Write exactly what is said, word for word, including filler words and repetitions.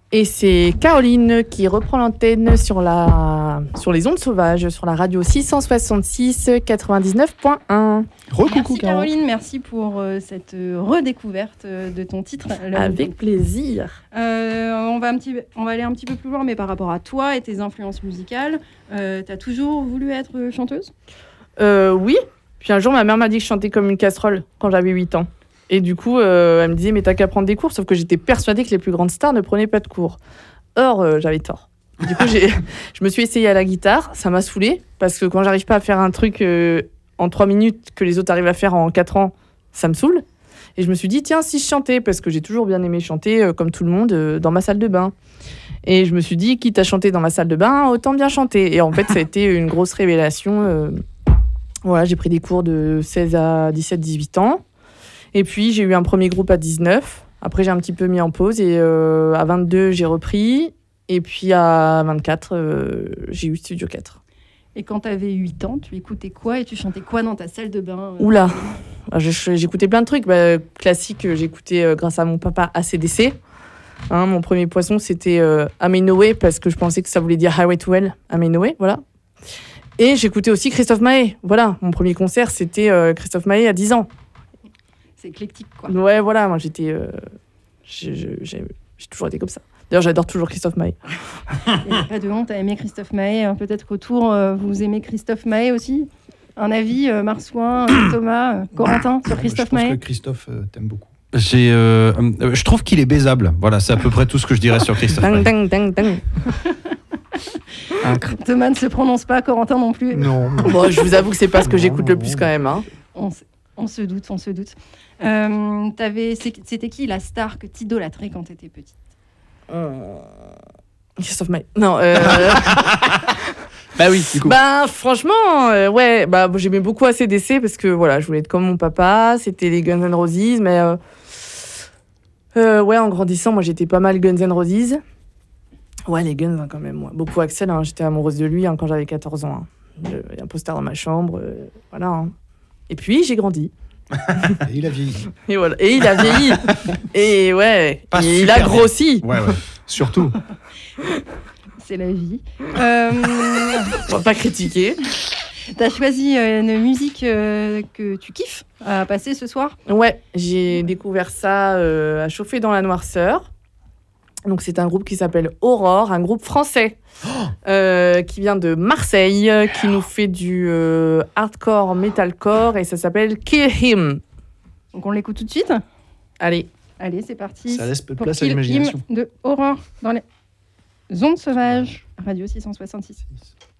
Et c'est Caroline qui reprend l'antenne sur, la... sur les ondes sauvages, sur la radio six cent soixante-six quatre-vingt-dix-neuf point un. Re-coucou merci Caroline, merci pour euh, cette euh, redécouverte euh, de ton titre. Avec plaisir. Euh, on, va un petit, on va aller un petit peu plus loin, mais par rapport à toi et tes influences musicales, euh, t'as toujours voulu être chanteuse ? euh, Oui. Puis un jour, ma mère m'a dit que je chantais comme une casserole quand j'avais huit ans. Et du coup, euh, elle me disait, mais t'as qu'à prendre des cours. Sauf que j'étais persuadée que les plus grandes stars ne prenaient pas de cours. Or, euh, j'avais tort. Du coup, j'ai, je me suis essayée à la guitare. Ça m'a saoulée. Parce que quand j'arrive pas à faire un truc euh, en trois minutes que les autres arrivent à faire en quatre ans, ça me saoule. Et je me suis dit, tiens, si je chantais, parce que j'ai toujours bien aimé chanter, euh, comme tout le monde, euh, dans ma salle de bain. Et je me suis dit, quitte à chanter dans ma salle de bain, autant bien chanter. Et en fait, ça a été une grosse révélation. Euh, voilà, j'ai pris des cours de seize à dix-sept dix-huit ans. Et puis, j'ai eu un premier groupe à dix-neuf. Après, j'ai un petit peu mis en pause. Et euh, à vingt-deux, j'ai repris. Et puis, à vingt-quatre, euh, j'ai eu Studio quatre. Et quand tu avais huit ans, tu écoutais quoi et tu chantais quoi dans ta salle de bain ? Oula, j'écoutais plein de trucs. Bah, classique, j'écoutais euh, grâce à mon papa A C D C. Hein, mon premier poisson, c'était euh, I'm in a way, parce que je pensais que ça voulait dire Highway to Hell. I'm in a way, voilà. Et j'écoutais aussi Christophe Maé. Voilà, mon premier concert, c'était euh, Christophe Maé à dix ans. C'est éclectique, quoi. Ouais, voilà, moi j'étais. Euh, j'ai, j'ai, j'ai toujours été comme ça. D'ailleurs, j'adore toujours Christophe Maé. Il n'y a pas de honte à aimer Christophe Maé. Hein. Peut-être qu'autour, euh, vous aimez Christophe Maé aussi. Un avis, euh, Marsouin, euh, Thomas, euh, Corentin, sur Christophe Maé ? Je pense que Christophe euh, t'aime beaucoup. J'ai, euh, euh, je trouve qu'il est baisable. Voilà, c'est à peu près tout ce que je dirais sur Christophe Maé. Ding, ding, ding, ding. Thomas ne se prononce pas, Corentin non plus. Non. Bon, je vous avoue que c'est pas ce que j'écoute le plus quand même. Hein. On, on se doute, on se doute. Euh, t'avais, c'était qui la star que t'idolâtrais quand t'étais petite ? euh... Christophe Maé. Non. Euh... bah oui, du coup. Bah franchement, euh, ouais, bah j'aimais beaucoup A C D C parce que voilà, je voulais être comme mon papa. C'était les Guns N' Roses, mais euh... Euh, ouais, en grandissant, moi j'étais pas mal Guns N' Roses. Ouais, les Guns hein, quand même. Moi. Beaucoup Axel, hein, j'étais amoureuse de lui hein, quand j'avais quatorze ans. Il hein. y a un poster dans ma chambre, euh, voilà. Hein. Et puis j'ai grandi. Et il a vieilli. Et voilà. Et il a vieilli. Et ouais, Pas et il a grossi. Ouais, ouais. Surtout. C'est la vie. Euh... On va pas critiquer. T'as choisi euh, une musique euh, que tu kiffes à passer ce soir ? Ouais, j'ai découvert ça euh, à chauffer dans la noirceur. Donc c'est un groupe qui s'appelle Aurore, un groupe français euh, qui vient de Marseille, qui nous fait du euh, hardcore, metalcore, et ça s'appelle Kill Him. Donc on l'écoute tout de suite ? Allez. Allez, c'est parti. Ça laisse peu de pour place à Kill l'imagination. Him de Aurore dans les ondes sauvages, Radio six cent soixante-six.